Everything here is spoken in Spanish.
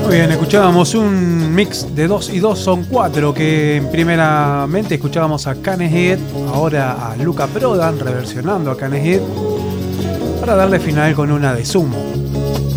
Muy bien, escuchábamos un mix de 2 y 2 son 4, que primeramente escuchábamos a Canehit, ahora a Luca Prodan reversionando a Canehit, para darle final con una de Sumo.